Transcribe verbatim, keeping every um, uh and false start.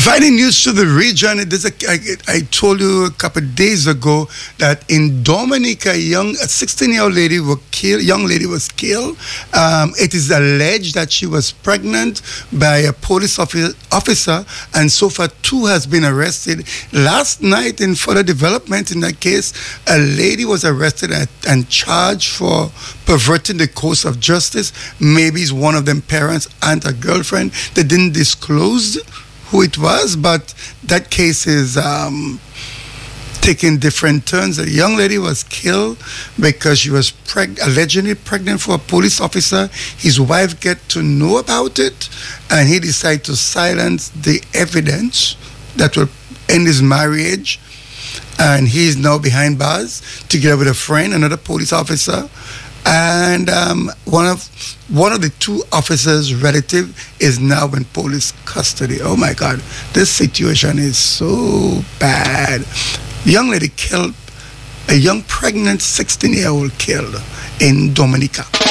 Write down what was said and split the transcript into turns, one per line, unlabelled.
Providing news to the region, there's a, I, I told you a couple of days ago that in Dominica, a young, a sixteen-year-old lady was killed. Young lady was killed. Um, it is alleged that she was pregnant by a police offi- officer, and so far two has been arrested. Last night, in further development in that case, a lady was arrested and, and charged for perverting the course of justice. Maybe it's one of them parents and a girlfriend. They didn't disclose who it was, but that case is um, taking different turns. A young lady was killed because she was preg- allegedly pregnant for a police officer. His wife get to know about it, and he decided to silence the evidence that will end his marriage. And he's now behind bars together with a friend, another police officer. And um, one of one of the two officers' relative is now in police custody. Oh my God, this situation is so bad. Young lady killed, a young pregnant sixteen-year-old killed in Dominica.